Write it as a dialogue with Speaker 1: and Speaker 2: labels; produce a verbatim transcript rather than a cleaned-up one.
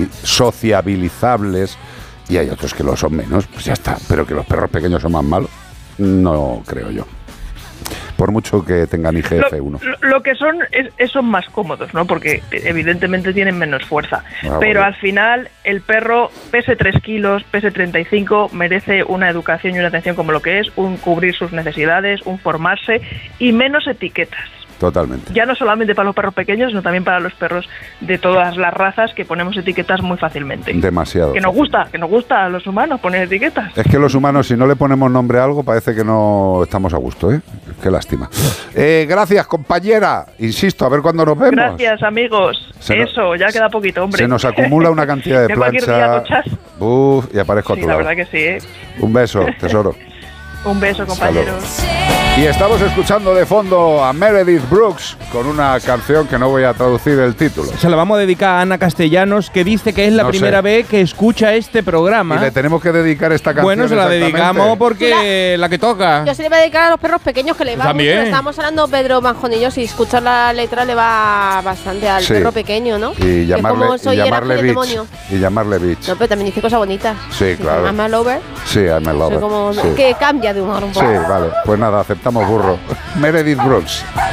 Speaker 1: muy sociabilizables, y hay otros que lo son menos, pues ya está. Pero que los perros pequeños son más malos, no creo yo. Por mucho que tengan I G F uno.
Speaker 2: Lo, lo que son es, es son más cómodos, ¿no? Porque evidentemente tienen menos fuerza.
Speaker 1: Ah,
Speaker 2: pero
Speaker 1: bueno.
Speaker 2: al final el perro, pese tres kilos, pese treinta y cinco, merece una educación y una atención como lo que es, un cubrir sus necesidades, un formarse y menos etiquetas.
Speaker 1: Totalmente.
Speaker 2: Ya no solamente para los perros pequeños, sino también para los perros de todas las razas, que ponemos etiquetas muy fácilmente.
Speaker 1: Demasiado.
Speaker 2: Que nos gusta, que nos gusta a los humanos poner etiquetas.
Speaker 1: Es que los humanos, si no le ponemos nombre a algo, parece que no estamos a gusto, ¿eh? Qué lástima. Eh, gracias, compañera. Insisto, a ver cuándo nos vemos.
Speaker 2: Gracias, amigos.
Speaker 1: Se no-
Speaker 2: Eso, ya queda poquito, hombre.
Speaker 1: Se nos acumula una cantidad de
Speaker 2: Ya cualquier día
Speaker 1: plancha.
Speaker 2: luchas.
Speaker 1: Uf, y aparezco a
Speaker 2: Sí,
Speaker 1: tu
Speaker 2: la
Speaker 1: lado.
Speaker 2: verdad que sí, ¿eh?
Speaker 1: Un beso, tesoro.
Speaker 2: Un beso, compañeros.
Speaker 1: Y estamos escuchando de fondo a Meredith Brooks con una canción que no voy a traducir el título.
Speaker 3: Se la vamos a dedicar a Ana Castellanos, que dice que es la
Speaker 1: No
Speaker 3: primera
Speaker 1: sé.
Speaker 3: vez que escucha este programa.
Speaker 1: Y le tenemos que dedicar esta canción.
Speaker 3: Bueno, se la
Speaker 1: exactamente.
Speaker 3: dedicamos porque la que toca.
Speaker 4: Yo se le voy a dedicar a los perros pequeños, que le va
Speaker 3: También.
Speaker 4: mucho. Estábamos hablando Pedro Manjonillo, si escuchas la letra le va bastante al
Speaker 1: Sí.
Speaker 4: perro pequeño, ¿no?
Speaker 1: Y
Speaker 4: Que es
Speaker 1: llamarle,
Speaker 4: como
Speaker 1: y
Speaker 4: soy el
Speaker 1: llamarle
Speaker 4: ángel y el
Speaker 1: bitch.
Speaker 4: demonio.
Speaker 1: Y llamarle bitch.
Speaker 4: No, pero también dice cosas bonitas.
Speaker 1: Sí, claro.
Speaker 4: I'm a lover.
Speaker 1: Sí, I'm a
Speaker 4: Soy
Speaker 1: lover.
Speaker 4: como
Speaker 1: Sí.
Speaker 4: que cambia de humor un
Speaker 1: Sí,
Speaker 4: poco.
Speaker 1: vale. Pues nada, aceptamos burro. Meredith Brooks.